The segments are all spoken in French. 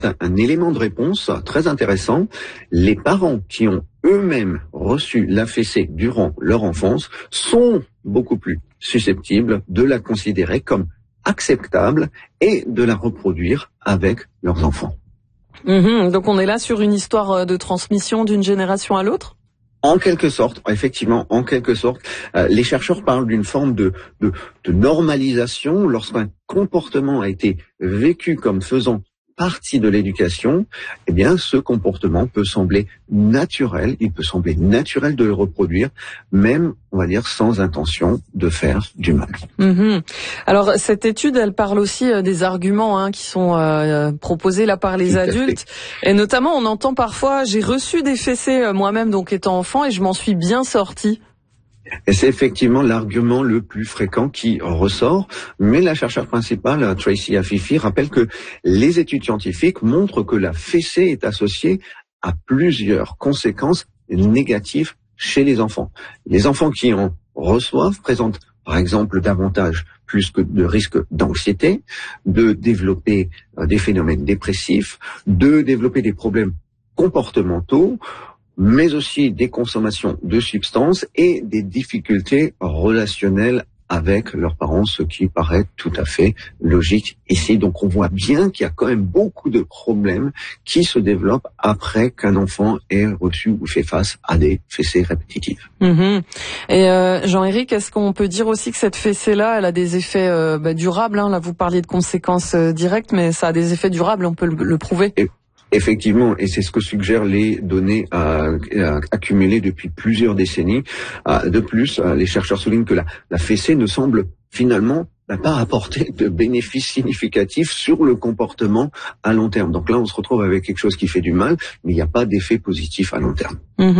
un élément de réponse très intéressant. Les parents qui ont eux-mêmes reçu la fessée durant leur enfance sont beaucoup plus susceptibles de la considérer comme acceptable et de la reproduire avec leurs enfants. Donc on est là sur une histoire de transmission d'une génération à l'autre ? En quelque sorte, effectivement, en quelque sorte, les chercheurs parlent d'une forme de normalisation lorsqu'un comportement a été vécu comme faisant partie de l'éducation. Eh bien, ce comportement peut sembler naturel, il peut sembler naturel de le reproduire, même, on va dire, sans intention de faire du mal. Alors, cette étude, elle parle aussi des arguments qui sont proposés là par les adultes. Et notamment, on entend parfois, j'ai reçu des fessées moi-même, donc étant enfant, et je m'en suis bien sorti. Et c'est effectivement l'argument le plus fréquent qui ressort, mais la chercheure principale, Tracy Afifi, rappelle que les études scientifiques montrent que la fessée est associée à plusieurs conséquences négatives chez les enfants. Les enfants qui en reçoivent présentent par exemple davantage plus que de risques d'anxiété, de développer des phénomènes dépressifs, de développer des problèmes comportementaux, mais aussi des consommations de substances et des difficultés relationnelles avec leurs parents, ce qui paraît tout à fait logique ici. Donc on voit bien qu'il y a quand même beaucoup de problèmes qui se développent après qu'un enfant ait reçu ou fait face à des fessées répétitives. Et Jean-Éric, est-ce qu'on peut dire aussi que cette fessée-là, elle a des effets durables, Là, vous parliez de conséquences directes, mais ça a des effets durables, on peut le prouver. Effectivement, et c'est ce que suggèrent les données accumulées depuis plusieurs décennies. De plus, les chercheurs soulignent que la fessée ne semble finalement pas apporter de bénéfices significatifs sur le comportement à long terme. Donc là, on se retrouve avec quelque chose qui fait du mal, mais il n'y a pas d'effet positif à long terme.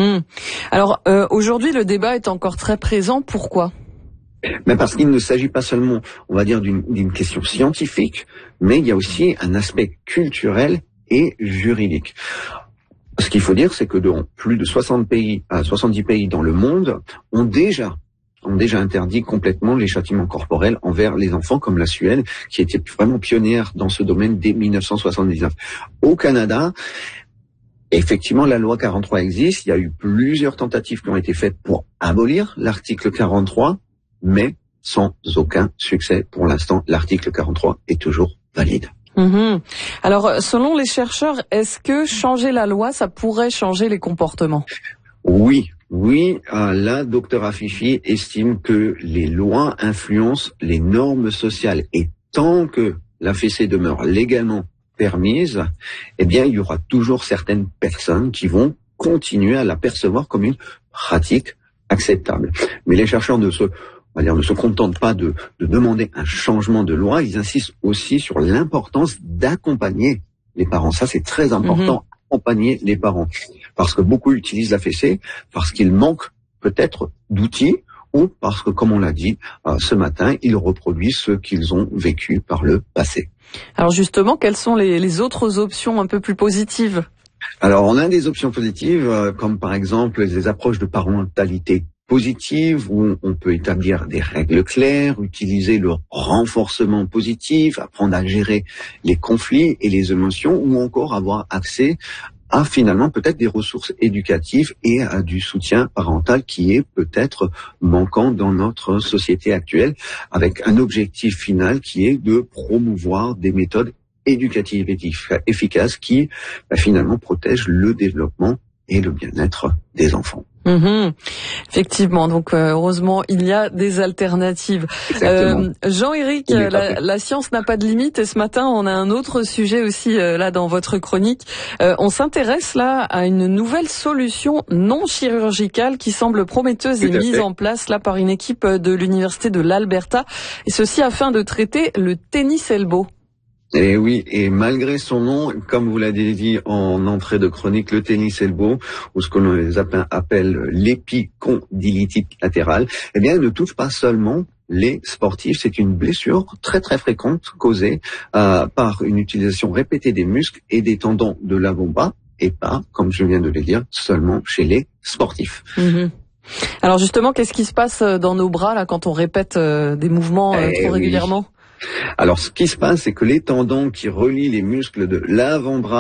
Alors, aujourd'hui, le débat est encore très présent. Pourquoi ? Mais parce qu'il ne s'agit pas seulement, on va dire, d'une question scientifique, mais il y a aussi un aspect culturel et juridique. Ce qu'il faut dire, c'est que dans plus de 70 pays dans le monde ont déjà interdit complètement les châtiments corporels envers les enfants, comme la Suède, qui était vraiment pionnière dans ce domaine dès 1979. Au Canada, effectivement, la loi 43 existe. Il y a eu plusieurs tentatives qui ont été faites pour abolir l'article 43, mais sans aucun succès. Pour l'instant, l'article 43 est toujours valide. Alors, selon les chercheurs, est-ce que changer la loi, ça pourrait changer les comportements ? Oui, la docteure Afifi estime que les lois influencent les normes sociales et tant que la fessée demeure légalement permise, eh bien, il y aura toujours certaines personnes qui vont continuer à la percevoir comme une pratique acceptable. Mais les chercheurs ne se contentent pas de demander un changement de loi, ils insistent aussi sur l'importance d'accompagner les parents. Ça, c'est très important, accompagner les parents. Parce que beaucoup utilisent la fessée, parce qu'il manque peut-être d'outils, ou parce que, comme on l'a dit ce matin, ils reproduisent ce qu'ils ont vécu par le passé. Alors justement, quelles sont les autres options un peu plus positives ? Alors, on a des options positives, comme par exemple des approches de parentalité positive, où on peut établir des règles claires, utiliser le renforcement positif, apprendre à gérer les conflits et les émotions, ou encore avoir accès à finalement peut-être des ressources éducatives et à du soutien parental qui est peut-être manquant dans notre société actuelle, avec un objectif final qui est de promouvoir des méthodes éducatives efficaces qui finalement protègent le développement et le bien-être des enfants. Effectivement, donc heureusement il y a des alternatives. Jean-Éric, la science n'a pas de limite et ce matin on a un autre sujet aussi là dans votre chronique. On s'intéresse là à une nouvelle solution non chirurgicale qui semble prometteuse et mise en place là par une équipe de l'université de l'Alberta, et ceci afin de traiter le tennis elbow. Et oui, et malgré son nom, comme vous l'avez dit en entrée de chronique, le tennis elbow, ou ce que l'on appelle l'épicondylite latérale, eh bien, elle ne touche pas seulement les sportifs. C'est une blessure très très fréquente causée par une utilisation répétée des muscles et des tendons de l'avant-bras, et pas, comme je viens de le dire, seulement chez les sportifs. Alors justement, qu'est-ce qui se passe dans nos bras là quand on répète des mouvements trop régulièrement ? Alors, ce qui se passe, c'est que les tendons qui relient les muscles de l'avant-bras